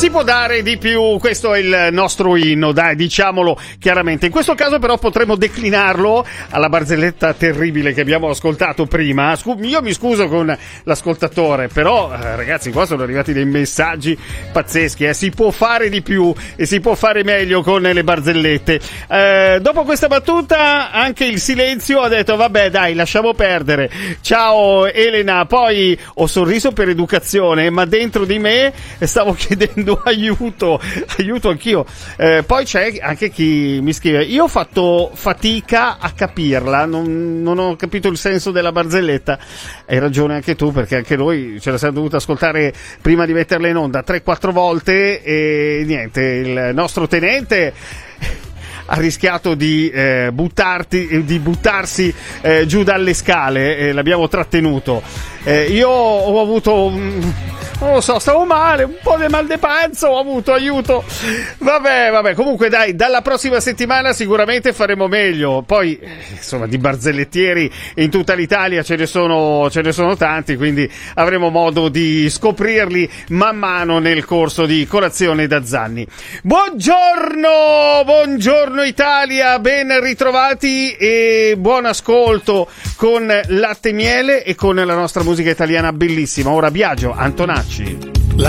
si può dare di più, questo è il nostro inno, dai, diciamolo chiaramente. In questo caso però potremmo declinarlo alla barzelletta terribile che abbiamo ascoltato prima. Io mi scuso con l'ascoltatore, però ragazzi, qua sono arrivati dei messaggi pazzeschi, si può fare di più e si può fare meglio con le barzellette. Dopo questa battuta anche il silenzio ha detto vabbè dai, lasciamo perdere. Ciao Elena, poi ho sorriso per educazione, ma dentro di me stavo chiedendo aiuto anch'io. Poi c'è anche chi mi scrive: io ho fatto fatica a capirla, non ho capito il senso della barzelletta. Hai ragione anche tu, perché anche noi ce la siamo dovuta ascoltare prima di metterla in onda 3-4 volte e niente, il nostro tenente ha rischiato di buttarsi giù dalle scale e l'abbiamo trattenuto. Io ho avuto non lo so, stavo male, un po' di mal de panza ho avuto, aiuto. Vabbè, comunque dai, dalla prossima settimana sicuramente faremo meglio. Poi insomma di barzellettieri in tutta l'Italia ce ne sono tanti, quindi avremo modo di scoprirli man mano nel corso di Colazione da Zanni. Buongiorno Italia, ben ritrovati e buon ascolto con Latte e Miele e con la nostra musica italiana bellissima. Ora Biagio Antonacci.